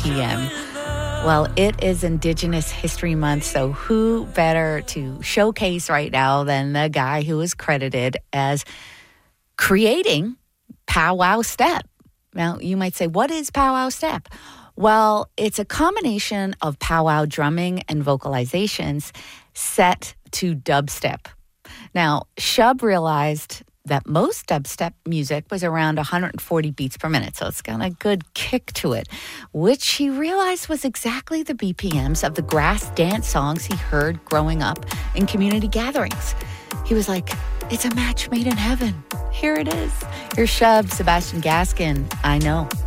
BPM. Well, it is Indigenous History Month, so who better to showcase right now than the guy who is credited as creating powwow step. Now, you might say, what is powwow step? Well, it's a combination of powwow drumming and vocalizations set to dubstep. Now, Shub realized that most dubstep music was around 140 beats per minute, so it's got a good kick to it, which he realized was exactly the BPMs of the grass dance songs he heard growing up in community gatherings. He was like, it's a match made in heaven. Here it is. Here's Shub, Sebastian Gaskin, I Know.